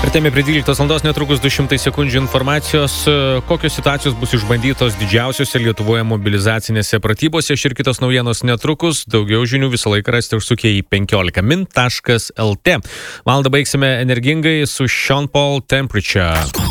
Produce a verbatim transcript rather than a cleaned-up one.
Artėjame prie dvyliktos valandos, netrukus du šimtai sekundžių informacijos, kokios situacijos bus išbandytos didžiausiose Lietuvoje mobilizacinėse pratybose. Ši ir kitos naujienos netrukus. Daugiau žinių visą laiką rasite užsukę į penkiolika min taškas el tė. Valandą baigsime energingai su Sean Paul Temperature.